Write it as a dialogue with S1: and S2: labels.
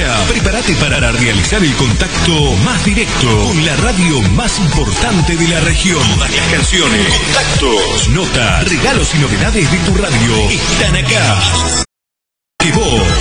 S1: Ya, prepárate para realizar el contacto más directo con la radio más importante de la región. Todas las canciones, contactos, notas, regalos y novedades de tu radio están acá. Que vos